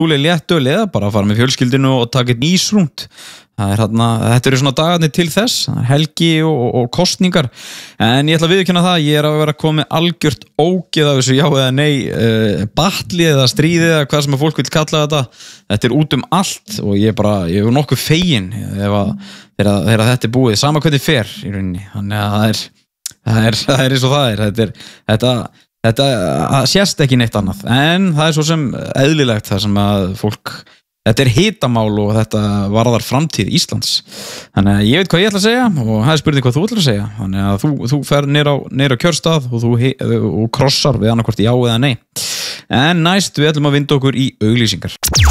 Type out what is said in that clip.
léttöl eða bara fara með fjölskyldinu og taka einn ísrúnt. Þetta eru svona dagarnir til þess, helgi og kosningar, en ég ætla að viðurkenna það, ég að vera komið algjört ógeð af þessu já eða nei, batli eða stríði eða hvað sem að fólk vil kalla þetta út allt og ég er nokkuð fegin þegar þetta búið, sama hvernig fer í rauninni, þannig að það eins og það þetta sést ekki neitt annað, en það svo sem eðlilegt það sem að fólk þetta hitamál og þetta varðar framtíð Íslands. Þannig að ég veit hvað ég ætla að segja og það spurning hvað þú ætlar að segja. Þannig að þú fer niður á kjörstað og þú krossar við annarkvort já eða nei. En næst við ætlum að vinda okkur í auglýsingar.